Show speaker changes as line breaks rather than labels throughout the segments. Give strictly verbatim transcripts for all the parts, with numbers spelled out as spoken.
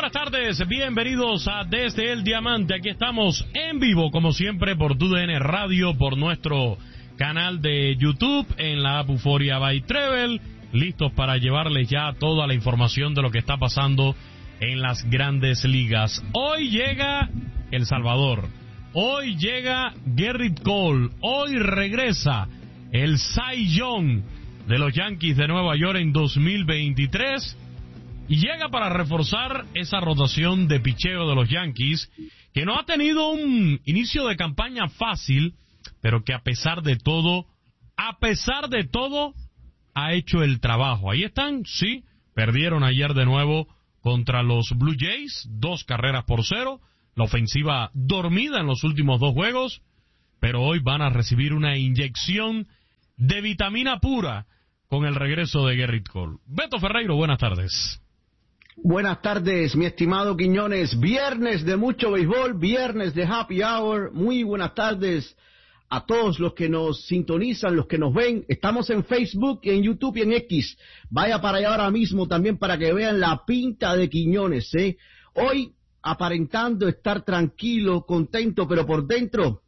buenas tardes, bienvenidos a Desde el Diamante. Aquí estamos en vivo, como siempre, por T U D N Radio, por nuestro canal de YouTube, en la app Euforia by Treble, listos para llevarles ya toda la información de lo que está pasando en las grandes ligas. Hoy llega El Salvador, hoy llega Gerrit Cole, hoy regresa el Cy Young de los Yankees de Nueva York en dos mil veintitrés, y llega para reforzar esa rotación de picheo de los Yankees, que no ha tenido un inicio de campaña fácil, pero que a pesar de todo, a pesar de todo, ha hecho el trabajo. Ahí están, sí, perdieron ayer de nuevo contra los Blue Jays, dos carreras por cero, la ofensiva dormida en los últimos dos juegos, pero hoy van a recibir una inyección de vitamina pura con el regreso de Gerrit Cole. Beto Ferreiro, buenas tardes.
Buenas tardes, mi estimado Quiñones. Viernes de mucho béisbol, viernes de Happy Hour. Muy buenas tardes a todos los que nos sintonizan, los que nos ven. Estamos en Facebook, en YouTube y en X. Vaya para allá ahora mismo también para que vean la pinta de Quiñones, ¿eh? Hoy aparentando estar tranquilo, contento, pero por dentro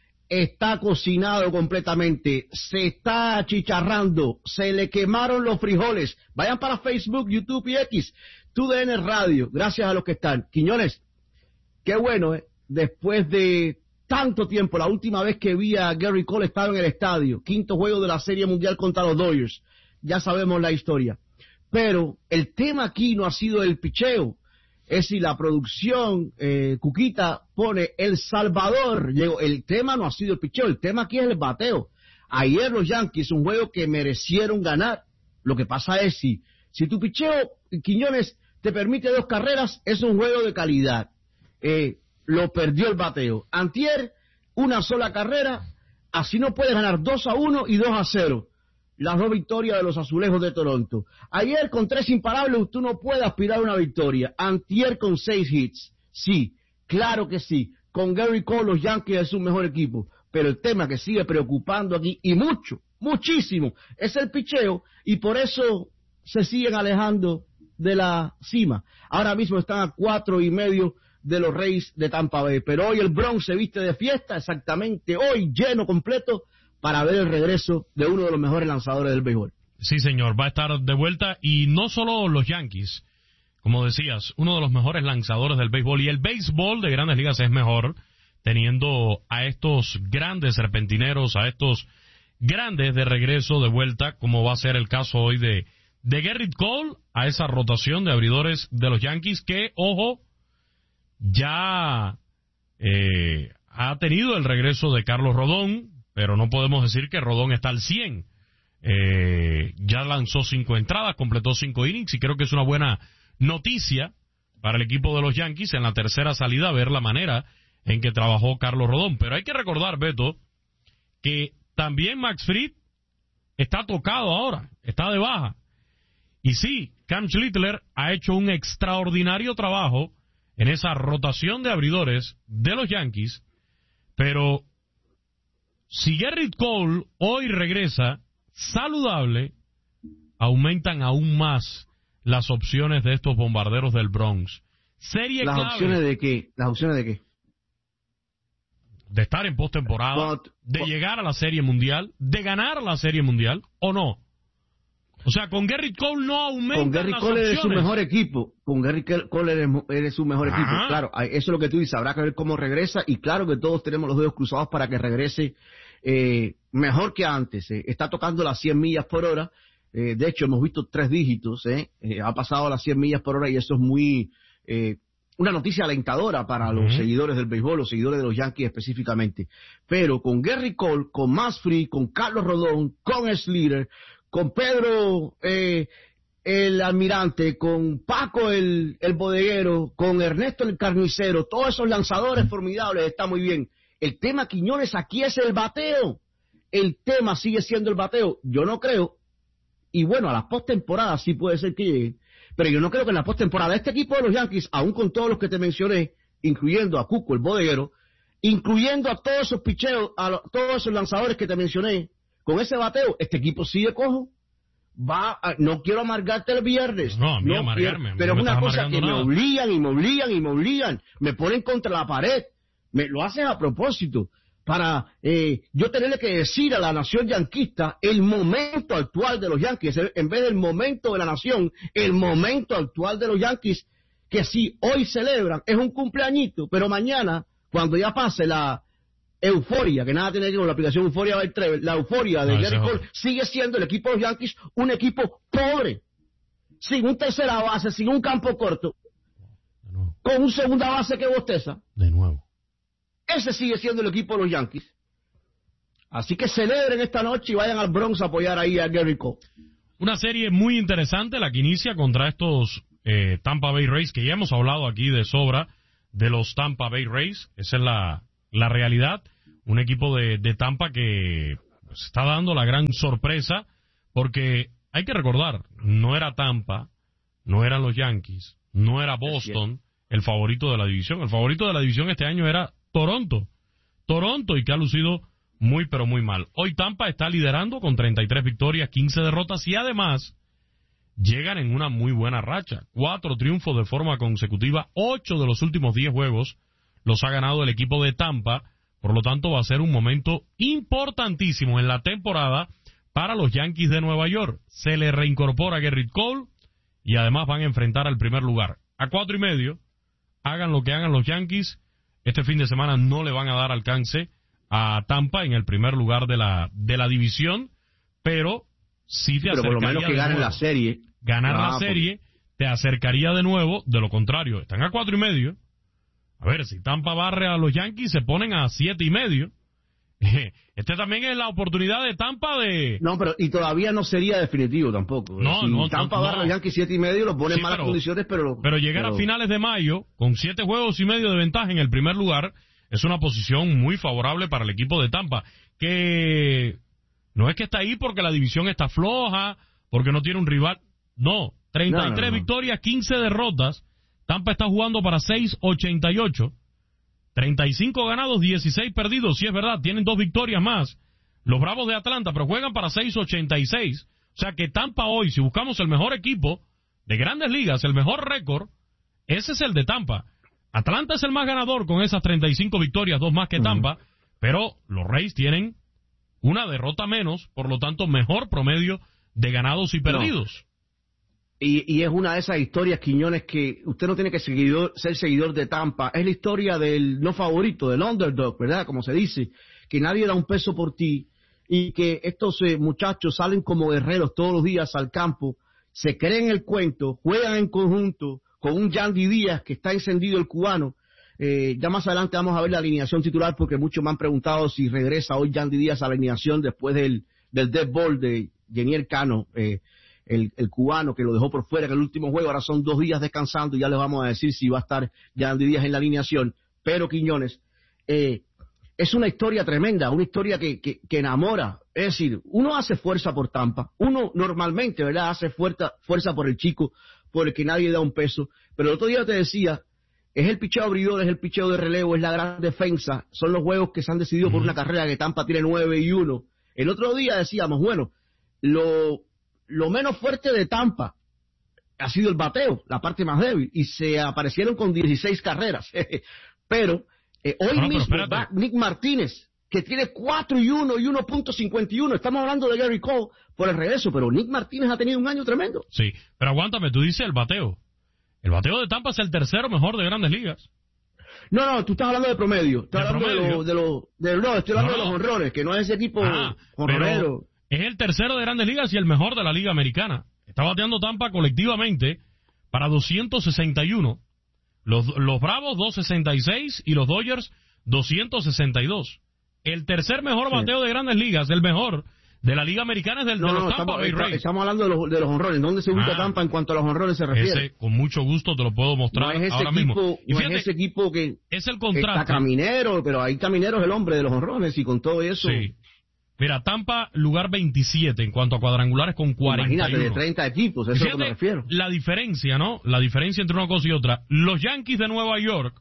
está cocinado completamente, se está achicharrando, se le quemaron los frijoles. Vayan para Facebook, YouTube y X, T U D N Radio, gracias a los que están. Quiñones, qué bueno, ¿eh? Después de tanto tiempo, la última vez que vi a Gerrit Cole estaba en el estadio, quinto juego de la Serie Mundial contra los Dodgers, ya sabemos la historia. Pero el tema aquí no ha sido el picheo, es si la producción, eh, Cuquita pone El Salvador, llegó, el tema no ha sido el picheo, el tema aquí es el bateo. Ayer los Yankees, un juego que merecieron ganar, lo que pasa es si, si tu picheo, Quiñones, te permite dos carreras, es un juego de calidad. Eh, lo perdió el bateo. Antier, una sola carrera, así no puedes ganar dos a uno y dos a cero. Las dos victorias de los Azulejos de Toronto. Ayer con tres imparables tú no puedes aspirar a una victoria. Antier con seis hits. Sí, claro que sí. Con Gerrit Cole los Yankees es un mejor equipo. Pero el tema que sigue preocupando aquí, y mucho, muchísimo, es el picheo, y por eso se siguen alejando de la cima. Ahora mismo están a cuatro y medio de los Rays de Tampa Bay. Pero hoy el Bronx se viste de fiesta, exactamente hoy, lleno completo, para ver el regreso de uno de los mejores lanzadores del béisbol.
Sí, señor, va a estar de vuelta, y no solo los Yankees, como decías, uno de los mejores lanzadores del béisbol, y el béisbol de Grandes Ligas es mejor teniendo a estos grandes serpentineros, a estos grandes de regreso, de vuelta, como va a ser el caso hoy de, de Gerrit Cole, a esa rotación de abridores de los Yankees, que, ojo, ya eh, ha tenido el regreso de Carlos Rodón, pero no podemos decir que Rodón está al cien. Eh, ya lanzó cinco entradas, completó cinco innings, y creo que es una buena noticia para el equipo de los Yankees en la tercera salida, ver la manera en que trabajó Carlos Rodón. Pero hay que recordar, Beto, que también Max Fried está tocado ahora, está de baja. Y sí, Cam Schlittler ha hecho un extraordinario trabajo en esa rotación de abridores de los Yankees, pero si Gerrit Cole hoy regresa saludable, aumentan aún más las opciones de estos bombarderos del Bronx. Serie
¿Las
clave.
opciones de qué? ¿Las opciones de qué?
De estar en postemporada,
But,
de
but,
llegar a la Serie Mundial, de ganar la Serie Mundial, ¿o no? O sea, con Gerrit Cole no aumentan
Con Gerrit
las
Cole
opciones.
eres su mejor equipo. Con Gerrit Cole eres, eres su mejor
Ajá.
equipo. Claro, eso es lo que tú dices. Habrá que ver cómo regresa. Y claro que todos tenemos los dedos cruzados para que regrese eh, mejor que antes. Eh. Está tocando las cien millas por hora. Eh, de hecho, hemos visto tres dígitos. Eh. Eh, ha pasado las cien millas por hora, y eso es muy eh, una noticia alentadora para los
Uh-huh.
seguidores del béisbol, los seguidores de los Yankees específicamente. Pero con Gerrit Cole, con Max Fried, con Carlos Rodón, con Schlittler, con Pedro eh, el Almirante, con Paco el, el bodeguero, con Ernesto el carnicero, todos esos lanzadores formidables, está muy bien. El tema, Quiñones, aquí es el bateo. El tema sigue siendo el bateo. Yo no creo, y bueno, a la postemporada sí puede ser que llegue, pero yo no creo que en la postemporada este equipo de los Yankees, aún con todos los que te mencioné, incluyendo a Cuco el bodeguero, incluyendo a todos esos picheos, a lo, todos esos lanzadores que te mencioné, con ese bateo, este equipo sigue cojo. va a, no quiero amargarte el viernes.
No, a mí
no
amargarme.
quiero,
A mí
pero
no
es
me
una
estás
cosa que
amargando
me
nada.
obligan y me obligan y me obligan. Me ponen contra la pared. Me lo hacen a propósito. Para eh, yo tenerle que decir a la nación yanquista el momento actual de los Yankees, en vez del momento de la nación, el momento actual de los Yankees, que si hoy celebran es un cumpleañito, pero mañana, cuando ya pase la euforia, que nada tiene que ver con la aplicación Euforia by Trevor, la euforia de
No,
Gary
ese es
Cole,
otro.
sigue siendo el equipo de los Yankees un equipo pobre, sin un tercera base, sin un campo corto,
De nuevo.
con un segunda base que bosteza.
De nuevo.
Ese sigue siendo el equipo de los Yankees. Así que celebren esta noche y vayan al Bronx a apoyar ahí a Gary Cole.
Una serie muy interesante la que inicia contra estos eh, Tampa Bay Rays, que ya hemos hablado aquí de sobra de los Tampa Bay Rays. Esa es la, la realidad. Un equipo de, de Tampa que pues, está dando la gran sorpresa, porque hay que recordar, no era Tampa, no eran los Yankees, no era Boston el favorito de la división. El favorito de la división este año era Toronto. Toronto, y que ha lucido muy pero muy mal. Hoy Tampa está liderando con treinta y tres victorias, quince derrotas, y además llegan en una muy buena racha. Cuatro triunfos de forma consecutiva, ocho de los últimos diez juegos los ha ganado el equipo de Tampa. Por lo tanto, va a ser un momento importantísimo en la temporada para los Yankees de Nueva York. Se le reincorpora Gerrit Cole y además van a enfrentar al primer lugar. A cuatro y medio, hagan lo que hagan los Yankees, este fin de semana no le van a dar alcance a Tampa en el primer lugar de la de la división, pero sí te
Pero por lo
acercaría
menos que
de
ganen
nuevo.
la serie.
Ganar
Ah,
la serie te acercaría de nuevo. De lo contrario, están a cuatro y medio. A ver, si Tampa barre a los Yankees, se ponen a siete y medio. Este también es la oportunidad de Tampa de...
No, pero y todavía no sería definitivo tampoco.
No,
si
no,
Tampa
no,
barra
no.
los Yankees siete y medio, lo pone
Sí,
en malas
pero-
condiciones, pero...
Pero llegar
pero-
a finales de mayo, con siete juegos y medio de ventaja en el primer lugar, es una posición muy favorable para el equipo de Tampa, que no es que está ahí porque la división está floja, porque no tiene un rival. No, treinta y tres
No, no, no.
victorias, quince derrotas. Tampa está jugando para seis ochenta y ocho. treinta y cinco ganados, dieciséis perdidos. Sí, es verdad, tienen dos victorias más los Bravos de Atlanta, pero juegan para seis ochenta y seis. O sea que Tampa hoy, si buscamos el mejor equipo de Grandes Ligas, el mejor récord, ese es el de Tampa. Atlanta es el más ganador con esas treinta y cinco victorias, dos más que Tampa, uh-huh. Pero los Rays tienen una derrota menos, por lo tanto mejor promedio de ganados y perdidos.
No. Y, y es una de esas historias, Quiñones, que usted no tiene que seguidor, ser seguidor de Tampa. Es la historia del no favorito, del underdog, ¿verdad? Como se dice, que nadie da un peso por ti y que estos eh, muchachos salen como guerreros todos los días al campo, se creen el cuento, juegan en conjunto con un Yandy Díaz que está encendido el cubano. Eh, ya más adelante vamos a ver la alineación titular porque muchos me han preguntado si regresa hoy Yandy Díaz a la alineación después del, del dead ball de Yenier Cano, eh, el, el cubano que lo dejó por fuera en el último juego. Ahora son dos días descansando y ya les vamos a decir si va a estar Yandy Díaz en la alineación. Pero Quiñones, eh, es una historia tremenda, una historia que, que, que enamora. Es decir, uno hace fuerza por Tampa, uno normalmente, ¿verdad?, hace fuerza, fuerza por el chico, por el que nadie da un peso. Pero el otro día te decía, es el picheo abridor, es el picheo de relevo, es la gran defensa, son los juegos que se han decidido por una carrera que Tampa tiene nueve y uno. El otro día decíamos, bueno, lo, lo menos fuerte de Tampa ha sido el bateo, la parte más débil, y se aparecieron con dieciséis carreras. Pero eh, hoy
no,
mismo
pero
va Nick Martínez, que tiene cuatro y uno y uno punto cincuenta y uno. Estamos hablando de Gary Cole por el regreso, pero Nick Martínez ha tenido un año tremendo.
Sí, pero aguántame, tú dices el bateo. El bateo de Tampa es el tercero mejor de Grandes Ligas.
No, no, tú estás hablando de promedio. Estás
¿De
hablando
promedio?
de los... De lo, de, no, estoy hablando
No, no.
de los honrones, que no es ese tipo
Ah,
honronero.
pero es el tercero de Grandes Ligas y el mejor de la Liga Americana. Está bateando Tampa colectivamente para doscientos sesenta y uno. Los, los Bravos doscientos sesenta y seis y los Dodgers doscientos sesenta y dos. El tercer mejor
Sí.
bateo de Grandes Ligas, el mejor de la Liga Americana, es del
No,
de los
no,
Tampa
estamos,
Bay
está-
Rays.
estamos hablando de los, de los honrones. ¿Dónde se ubica
Ah.
Tampa en cuanto a los honrones se refiere?
Ese, con mucho gusto te lo puedo mostrar
no es ese
ahora
equipo,
mismo. Y
no
fíjate,
es ese equipo que
es el
está
contraste.
Caminero, pero ahí Caminero es el hombre de los honrones y con todo eso,
Sí. Mira, Tampa, lugar veintisiete en cuanto a cuadrangulares con cuarenta y uno.
imagínate, de treinta equipos, eso es a lo que me
Fíjate
refiero.
la diferencia, ¿no? La diferencia entre una cosa y otra. Los Yankees de Nueva York,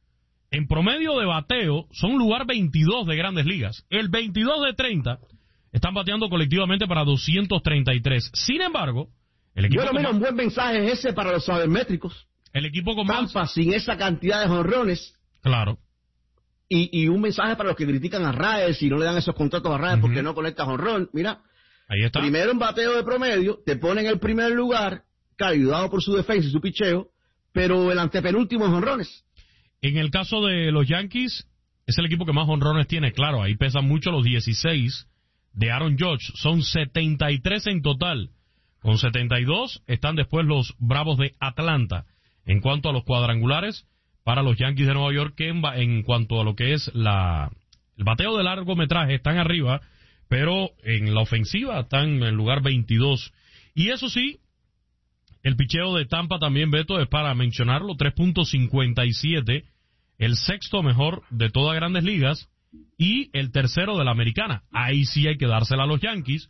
en promedio de bateo, son lugar veintidós de Grandes Ligas. El veintidós de treinta están bateando colectivamente para doscientos treinta y tres. Sin embargo, el equipo
bueno, mira,
más,
un buen mensaje es ese para los sabermétricos.
El equipo con más...
Tampa sin esa cantidad de jonrones.
Claro.
Y, y un mensaje para los que critican a Raes y no le dan esos contratos a Raes uh-huh. porque no conecta jonrón. Mira,
ahí está.
Primero en bateo de promedio, te ponen en el primer lugar, ayudado por su defensa y su picheo, pero el antepenúltimo en jonrones.
En el caso de los Yankees, es el equipo que más jonrones tiene, claro, ahí pesan mucho los dieciséis de Aaron Judge, son setenta y tres en total, con setenta y dos están después los Bravos de Atlanta. En cuanto a los cuadrangulares, para los Yankees de Nueva York, que en, en cuanto a lo que es la el bateo de largometraje, están arriba, pero en la ofensiva están en el lugar veintidós. Y eso sí, el picheo de Tampa también, Beto, es para mencionarlo, tres punto cincuenta y siete, el sexto mejor de todas Grandes Ligas y el tercero de la Americana. Ahí sí hay que dársela a los Yankees,